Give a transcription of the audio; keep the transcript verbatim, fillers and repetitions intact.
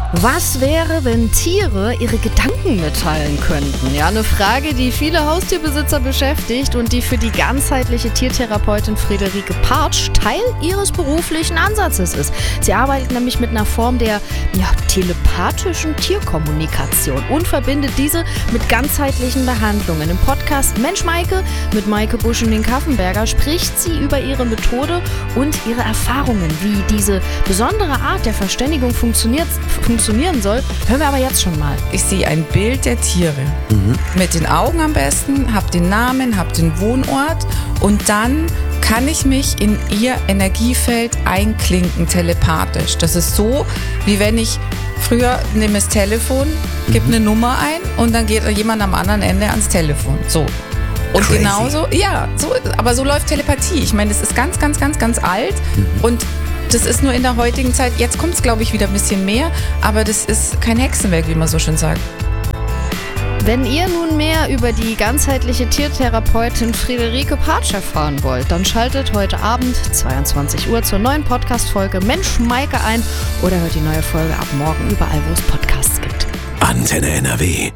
Was wäre, wenn Tiere ihre Gedanken mitteilen könnten? Ja, eine Frage, die viele Haustierbesitzer beschäftigt und die für die ganzheitliche Tiertherapeutin Friederike Partsch Teil ihres beruflichen Ansatzes ist. Sie arbeitet nämlich mit einer Form der ja, telepathischen Tierkommunikation und verbindet diese mit ganzheitlichen Behandlungen. Im Podcast Mensch Maike mit Maike Buschending-Kaffenberger spricht sie über ihre Methode und ihre Erfahrungen, wie diese besondere Art der Verständigung funktioniert, funktionieren soll. Hören wir aber jetzt schon mal. Ich sehe ein Bild der Tiere. Mhm. Mit den Augen am besten, hab den Namen, hab den Wohnort und dann kann ich mich in ihr Energiefeld einklinken, telepathisch. Das ist so, wie wenn ich früher nehme das Telefon, gebe eine Nummer ein und dann geht jemand am anderen Ende ans Telefon. So. Und Crazy. genauso, ja, so, aber so läuft Telepathie. Ich meine, das ist ganz, ganz, ganz, ganz alt mhm. und das ist nur in der heutigen Zeit, jetzt kommt es, glaube ich, wieder ein bisschen mehr, aber das ist kein Hexenwerk, wie man so schön sagt. Wenn ihr nun mehr über die ganzheitliche Tiertherapeutin Friederike Partsch erfahren wollt, dann schaltet heute Abend zweiundzwanzig Uhr zur neuen Podcast-Folge Mensch Maike ein oder hört die neue Folge ab morgen überall, wo es Podcasts gibt. Antenne N R W.